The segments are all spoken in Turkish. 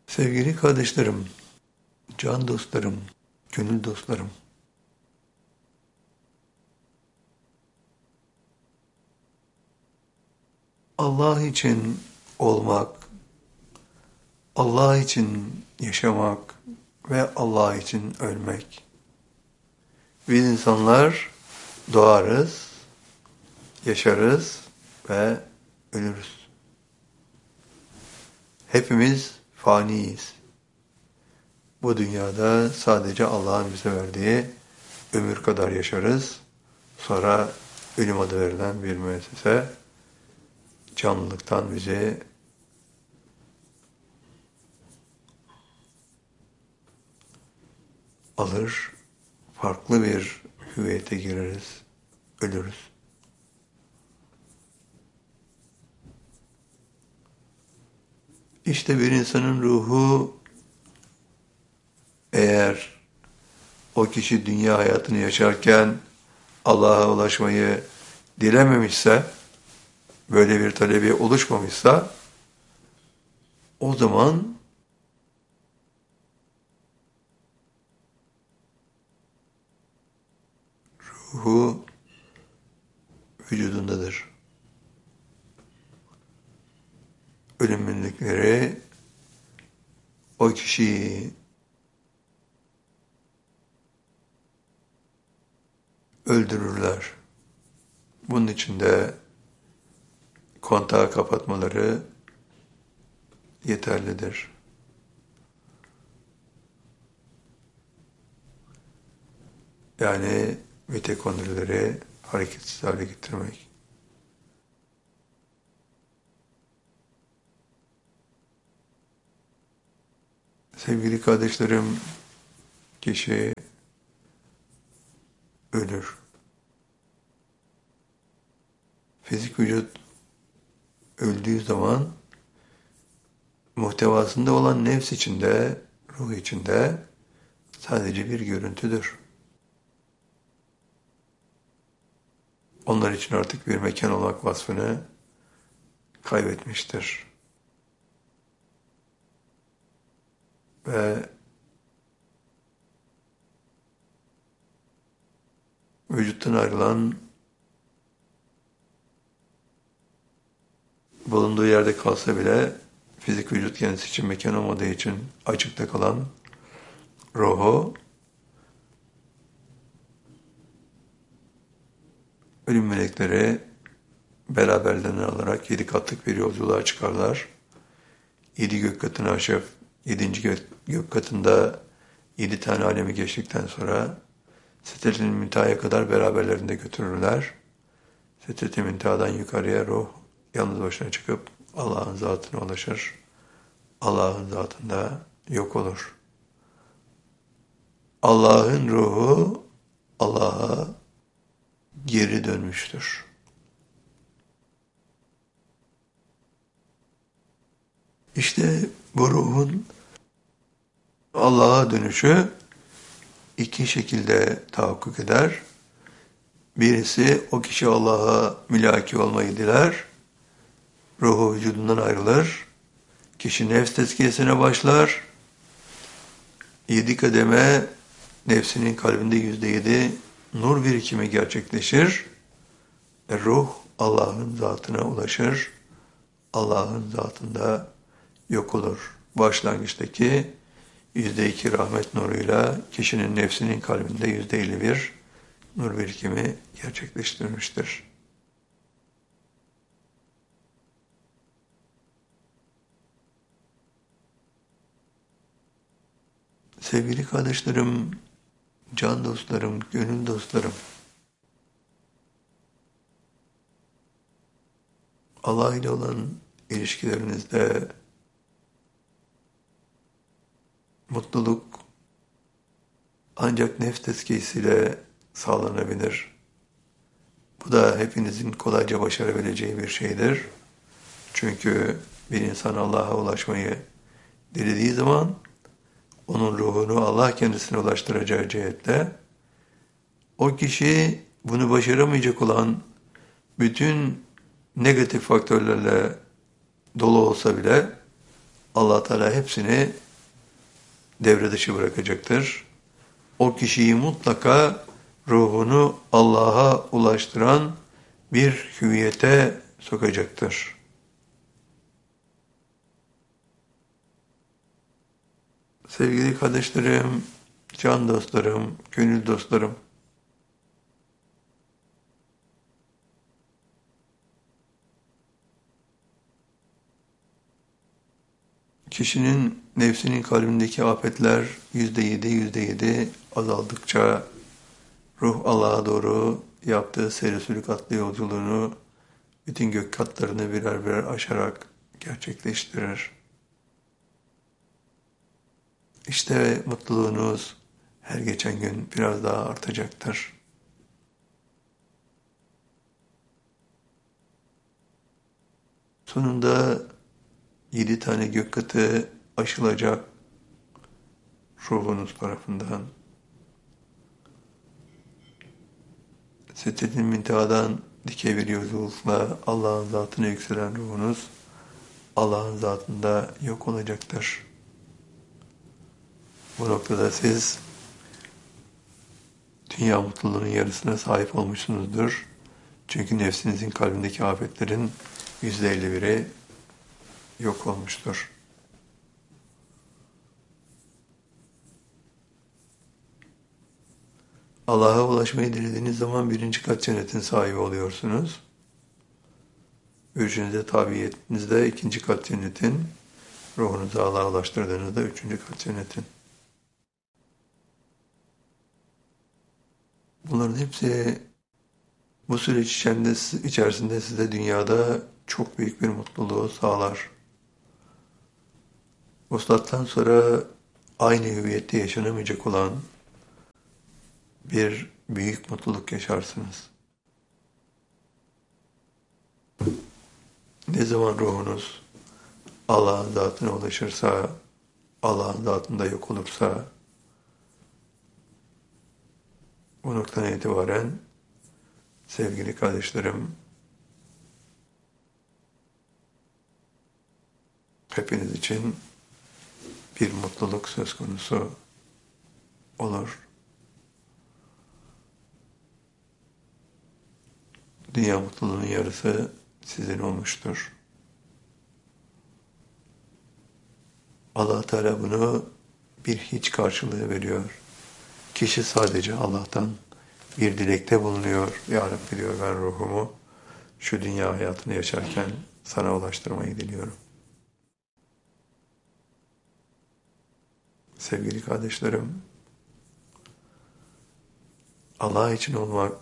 Sevgili kardeşlerim, can dostlarım, gönül dostlarım. Allah için olmak, Allah için yaşamak ve Allah için ölmek. Biz insanlar doğarız, yaşarız ve ölürüz. Hepimiz faniyiz. Bu dünyada sadece Allah'ın bize verdiği ömür kadar yaşarız. Sonra ölüm adı verilen bir müessese canlılıktan bizi alır, farklı bir hüviyete gireriz, ölürüz. İşte bir insanın ruhu eğer o kişi dünya hayatını yaşarken Allah'a ulaşmayı dilememişse, böyle bir talebi oluşmamışsa, o zaman ruhu vücudundadır. Ölüm melekleri o kişiyi öldürürler. Bunun için de kontağı kapatmaları yeterlidir. Yani mitokondrileri hareketsiz hale getirmek. Sevgili kardeşlerim, kişi ölür. Fizik vücut öldüğü zaman muhtevasında olan nefs içinde, ruh içinde sadece bir görüntüdür. Onlar için artık bir mekan olmak vasfını kaybetmiştir. Ve vücuttan ayrılan, bulunduğu yerde kalsa bile fizik vücut kendisi için mekan olmadığı için açıkta kalan ruhu ölüm melekleri beraberlerine alarak 7 katlık bir yolculuğa çıkarlar. 7 gök katını aşıp 7. gök katında 7 tane alemi geçtikten sonra Sidret-i Münteha'ya kadar beraberlerinde götürürler. Sidret-i Münteha'dan yukarıya ruh yalnız başına çıkıp Allah'ın zatına ulaşır. Allah'ın zatında yok olur. Allah'ın ruhu Allah'a geri dönmüştür. İşte bu ruhun Allah'a dönüşü iki şekilde tahakkuk eder. Birisi o kişi Allah'a mülaki olmayı diler. Ruhu vücudundan ayrılır. Kişi nefs tezkiyesine başlar. 7 kademe nefsinin kalbinde %7 nur birikimi gerçekleşir. Ruh Allah'ın zatına ulaşır. Allah'ın zatında yok olur. Başlangıçtaki %2 rahmet nuruyla kişinin nefsinin kalbinde %51 nur birikimi gerçekleştirmiştir. Sevgili kardeşlerim, can dostlarım, gönül dostlarım, Allah ile olan ilişkilerinizde mutluluk ancak nefs tezkiyesiyle sağlanabilir. Bu da hepinizin kolayca başarabileceği bir şeydir. Çünkü bir insan Allah'a ulaşmayı dilediği zaman onun ruhunu Allah kendisine ulaştıracağı cihetle o kişi bunu başaramayacak olan bütün negatif faktörlerle dolu olsa bile Allah Teala hepsini devre dışı bırakacaktır. O kişiyi mutlaka ruhunu Allah'a ulaştıran bir hüviyete sokacaktır. Sevgili kardeşlerim, can dostlarım, gönül dostlarım, kişinin nefsinin kalbindeki afetler %7 azaldıkça ruh Allah'a doğru yaptığı seyri sülükatlı yolculuğunu bütün gök katlarını birer birer aşarak gerçekleştirir. İşte mutluluğunuz her geçen gün biraz daha artacaktır. Sonunda 7 tane gök katı aşılacak ruhunuz tarafından. Siddetül Münteha'dan dikey bir yolculukla Allah'ın zatına yükselen ruhunuz Allah'ın zatında yok olacaktır. Bu noktada siz dünya mutluluğunun yarısına sahip olmuşsunuzdur. Çünkü nefsinizin kalbindeki afetlerin %51'i yok olmuştur. Allah'a ulaşmayı dilediğiniz zaman 1. kat cennetin sahibi oluyorsunuz. Ürcünüze tabi ettiğinizde 2. kat cennetin, ruhunuzu Allah'a ulaştırdığınızda 3. kat cennetin. Bunların hepsi bu süreç içerisinde size dünyada çok büyük bir mutluluğu sağlar. Vuslattan sonra aynı hüviyette yaşanamayacak olan bir büyük mutluluk yaşarsınız. Ne zaman ruhunuz Allah'ın zatına ulaşırsa, Allah'ın zatında yok olursa, bu noktadan itibaren sevgili kardeşlerim, hepiniz için bir mutluluk söz konusu olur. Dünya mutluluğunun yarısı sizin olmuştur. Allah Teala bunu bir hiç karşılığı veriyor. Kişi sadece Allah'tan bir dilekte bulunuyor. Ya Rabbi diyor, ben ruhumu şu dünya hayatını yaşarken sana ulaştırmayı diliyorum. Sevgili kardeşlerim, Allah için olmak,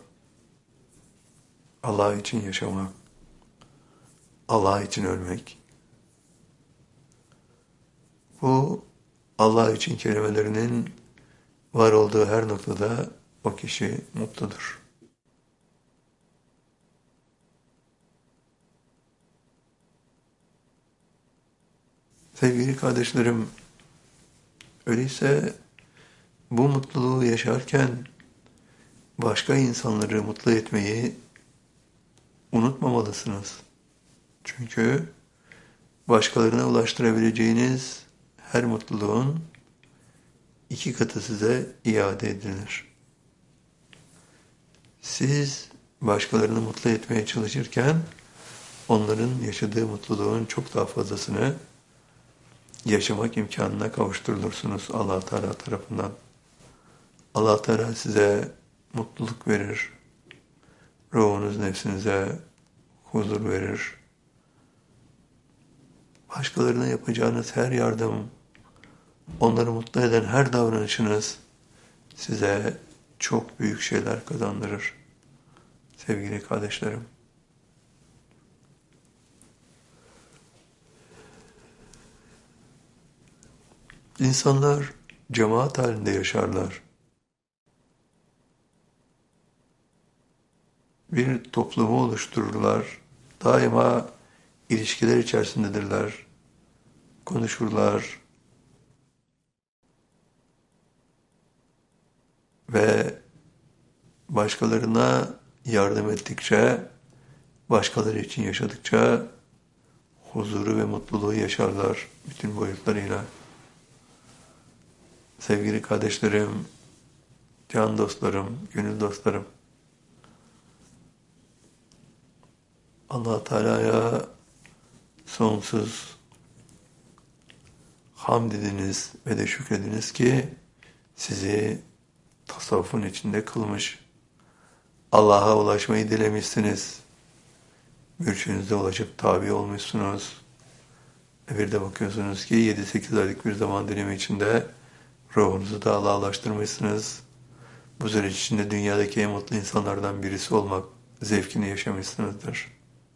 Allah için yaşamak, Allah için ölmek, bu Allah için kelimelerinin var olduğu her noktada o kişi mutludur. Sevgili kardeşlerim, öyleyse bu mutluluğu yaşarken başka insanları mutlu etmeyi unutmamalısınız. Çünkü başkalarına ulaştırabileceğiniz her mutluluğun 2 katı size iade edilir. Siz başkalarını mutlu etmeye çalışırken onların yaşadığı mutluluğun çok daha fazlasını yaşamak imkanına kavuşturulursunuz Allah Teala tarafından. Allah Teala size mutluluk verir. Ruhunuz nefsinize huzur verir. Başkalarına yapacağınız her yardım, onları mutlu eden her davranışınız size çok büyük şeyler kazandırır. Sevgili kardeşlerim. İnsanlar cemaat halinde yaşarlar. Bir toplumu oluştururlar. Daima ilişkiler içerisindedirler. Konuşurlar. Ve başkalarına yardım ettikçe, başkaları için yaşadıkça huzuru ve mutluluğu yaşarlar bütün boyutlarıyla. Sevgili kardeşlerim, can dostlarım, gönül dostlarım, Allah Teala'ya sonsuz hamd ediniz ve de şükrediniz ki sizi tasavvufun içinde kılmış. Allah'a ulaşmayı dilemişsiniz. Mürşidinize ulaşıp tabi olmuşsunuz. Bir de bakıyorsunuz ki 7-8 aylık bir zaman dilimi içinde ruhunuzu da Allah'a ulaştırmışsınız. Bu süreç içinde dünyadaki en mutlu insanlardan birisi olmak zevkini yaşamışsınızdır.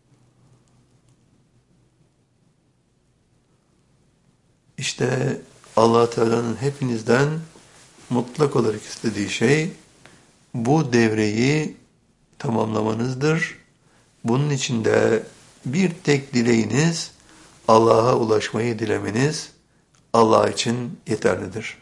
İşte Allah Teala'nın hepinizden mutlak olarak istediği şey bu devreyi tamamlamanızdır. Bunun için de bir tek dileğiniz Allah'a ulaşmayı dilemeniz Allah için yeterlidir.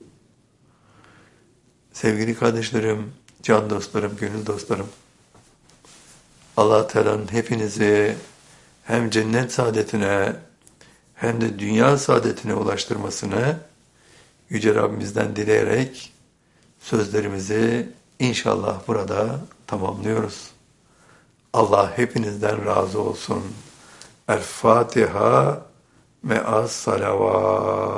Sevgili kardeşlerim, can dostlarım, gönül dostlarım, Allah Teala'nın hepinizi hem cennet saadetine hem de dünya saadetine ulaştırmasını Yüce Rabbimizden dileyerek sözlerimizi inşallah burada tamamlıyoruz. Allah hepinizden razı olsun. El Fatiha me'as salavat.